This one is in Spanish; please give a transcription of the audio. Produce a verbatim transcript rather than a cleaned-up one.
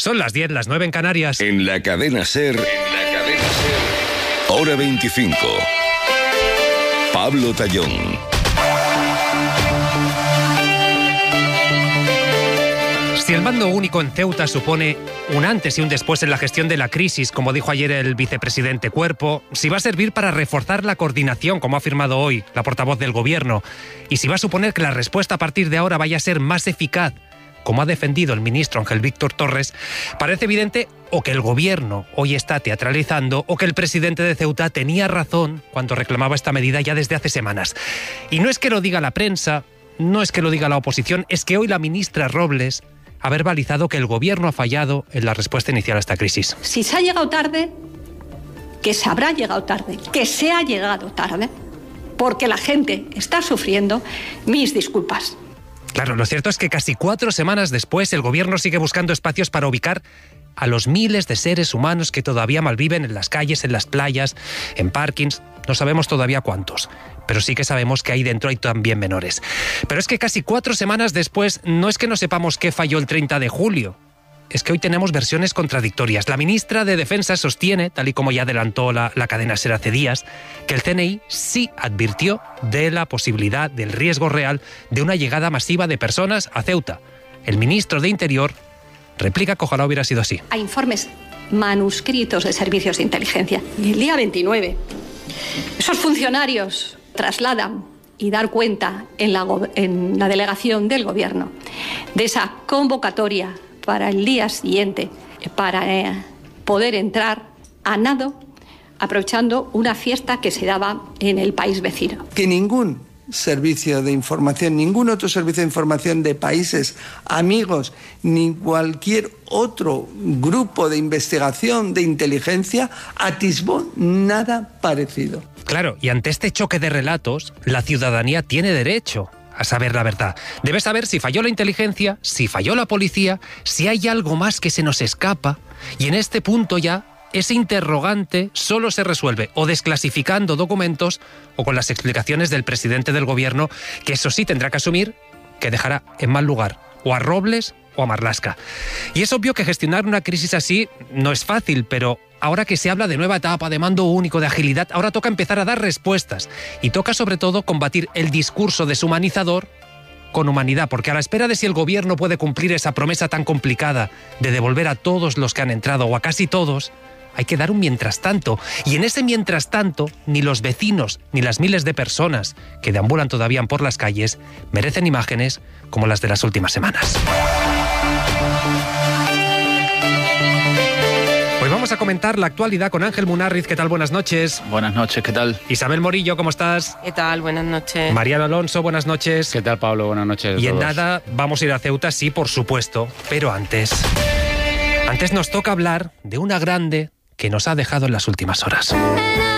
Son las diez, las nueve en Canarias. En la cadena SER, en la cadena SER, hora veinticinco. Pablo Tallón. Si el mando único en Ceuta supone un antes y un después en la gestión de la crisis, como dijo ayer el vicepresidente Cuerpo, si va a servir para reforzar la coordinación, como ha afirmado hoy la portavoz del Gobierno, y si va a suponer que la respuesta a partir de ahora vaya a ser más eficaz, como ha defendido el ministro Ángel Víctor Torres, parece evidente o que el Gobierno hoy está teatralizando o que el presidente de Ceuta tenía razón cuando reclamaba esta medida ya desde hace semanas. Y no es que lo diga la prensa, no es que lo diga la oposición, es que hoy la ministra Robles ha verbalizado que el Gobierno ha fallado en la respuesta inicial a esta crisis. Si se ha llegado tarde, que se habrá llegado tarde, que se ha llegado tarde, porque la gente está sufriendo, mis disculpas. Claro, lo cierto es que casi cuatro semanas después el Gobierno sigue buscando espacios para ubicar a los miles de seres humanos que todavía malviven en las calles, en las playas, en parkings. No sabemos todavía cuántos, pero sí que sabemos que ahí dentro hay también menores. Pero es que casi cuatro semanas después no es que no sepamos qué falló el treinta de julio. Es que hoy tenemos versiones contradictorias. La ministra de Defensa sostiene, tal y como ya adelantó la, la cadena SER hace días, que el C N I sí advirtió de la posibilidad, del riesgo real, de una llegada masiva de personas a Ceuta. El ministro de Interior replica que ojalá hubiera sido así. Hay informes manuscritos de servicios de inteligencia. Y el día veintinueve, esos funcionarios trasladan y dar cuenta en la, en la delegación del Gobierno de esa convocatoria para el día siguiente, para eh, poder entrar a nado, aprovechando una fiesta que se daba en el país vecino. Que ningún servicio de información, ningún otro servicio de información de países amigos, ni cualquier otro grupo de investigación, de inteligencia, atisbó nada parecido. Claro, y ante este choque de relatos, la ciudadanía tiene derecho a saber la verdad. Debe saber si falló la inteligencia, si falló la policía, si hay algo más que se nos escapa. Y en este punto ya, ese interrogante solo se resuelve o desclasificando documentos o con las explicaciones del presidente del Gobierno, que eso sí tendrá que asumir que dejará en mal lugar o a Robles o a Marlaska. Y es obvio que gestionar una crisis así no es fácil, pero ahora que se habla de nueva etapa, de mando único, de agilidad, ahora toca empezar a dar respuestas. Y toca sobre todo combatir el discurso deshumanizador con humanidad, porque a la espera de si el Gobierno puede cumplir esa promesa tan complicada de devolver a todos los que han entrado o a casi todos, hay que dar un mientras tanto. Y en ese mientras tanto, ni los vecinos ni las miles de personas que deambulan todavía por las calles merecen imágenes como las de las últimas semanas. Hoy vamos a comentar la actualidad con Ángel Munarriz. ¿Qué tal? Buenas noches. Buenas noches, ¿qué tal? Isabel Morillo, ¿cómo estás? ¿Qué tal? Buenas noches. Mariano Alonso, buenas noches. ¿Qué tal, Pablo? Buenas noches. Y en todos. nada vamos a ir a Ceuta, sí, por supuesto, pero antes... Antes nos toca hablar de una grande que nos ha dejado en las últimas horas.